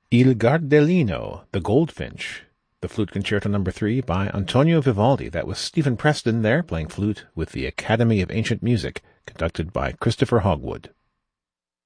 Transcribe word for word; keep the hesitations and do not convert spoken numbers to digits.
Il Gardellino, The Goldfinch, the Flute Concerto Number three by Antonio Vivaldi. That was Stephen Preston there playing flute with the Academy of Ancient Music, conducted by Christopher Hogwood.